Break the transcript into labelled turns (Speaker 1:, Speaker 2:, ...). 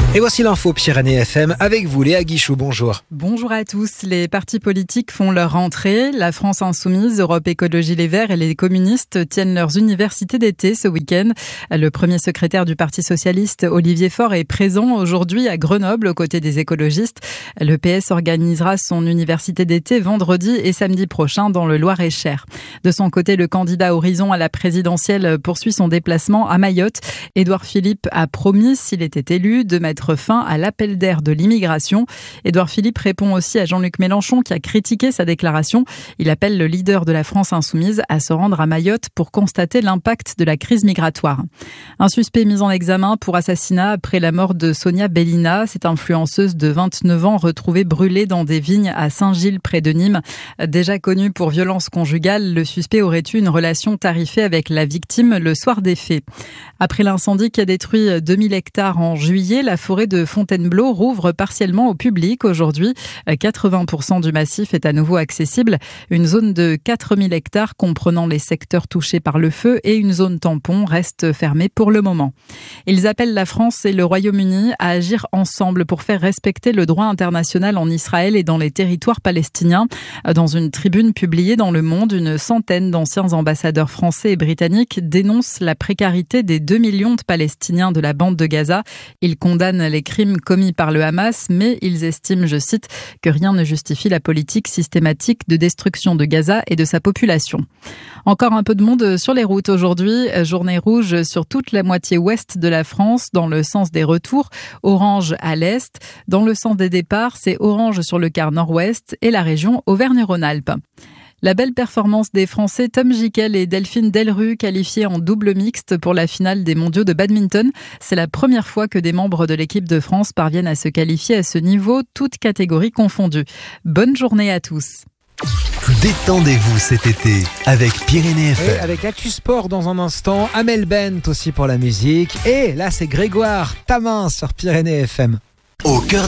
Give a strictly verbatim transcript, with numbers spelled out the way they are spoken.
Speaker 1: Et voici l'info Pyrénées F M avec vous, Léa Guichou, bonjour.
Speaker 2: Bonjour à tous. Les partis politiques font leur rentrée. La France Insoumise, Europe Écologie Les Verts et les communistes tiennent leurs universités d'été ce week-end. Le premier secrétaire du Parti Socialiste, Olivier Faure, est présent aujourd'hui à Grenoble aux côtés des écologistes. Le P S organisera son université d'été vendredi et samedi prochain dans le Loir-et-Cher. De son côté, le candidat Horizon à la présidentielle poursuit son déplacement à Mayotte. Édouard Philippe a promis, s'il était élu, de mettre fin à l'appel d'air de l'immigration. Édouard Philippe répond aussi à Jean-Luc Mélenchon qui a critiqué sa déclaration. Il appelle le leader de la France Insoumise à se rendre à Mayotte pour constater l'impact de la crise migratoire. Un suspect mis en examen pour assassinat après la mort de Sonia Bellina. Cette influenceuse de vingt-neuf ans retrouvée brûlée dans des vignes à Saint-Gilles près de Nîmes. Déjà connu pour violence conjugale, le suspect aurait eu une relation tarifée avec la victime le soir des faits. Après l'incendie qui a détruit deux mille hectares en juillet, la forêt de Fontainebleau rouvre partiellement au public aujourd'hui. quatre-vingts pour cent du massif est à nouveau accessible. Une zone de quatre mille hectares comprenant les secteurs touchés par le feu et une zone tampon reste fermée pour le moment. Ils appellent la France et le Royaume-Uni à agir ensemble pour faire respecter le droit international en Israël et dans les territoires palestiniens. Dans une tribune publiée dans Le Monde, une centaine d'anciens ambassadeurs français et britanniques dénoncent la précarité des deux millions de Palestiniens de la bande de Gaza. Ils condamnent les crimes commis par le Hamas, mais ils estiment, je cite, que rien ne justifie la politique systématique de destruction de Gaza et de sa population. Encore un peu de monde sur les routes aujourd'hui. Journée rouge sur toute la moitié ouest de la France, dans le sens des retours. Orange à l'est. Dans le sens des départs, c'est orange sur le quart nord-ouest et la région Auvergne-Rhône-Alpes. La belle performance des Français Tom Gickel et Delphine Delru, qualifiés en double mixte pour la finale des mondiaux de badminton. C'est la première fois que des membres de l'équipe de France parviennent à se qualifier à ce niveau, toutes catégories confondues. Bonne journée à tous.
Speaker 3: Détendez-vous cet été avec Pyrénées F M.
Speaker 1: Et avec Actu Sport dans un instant, Amel Bent aussi pour la musique. Et là c'est Grégoire Tamin sur Pyrénées F M.
Speaker 3: Au cœur